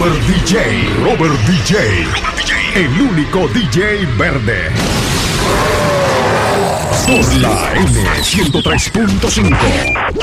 Robert DJ. Robert DJ. El único DJ verde. Por la N103.5.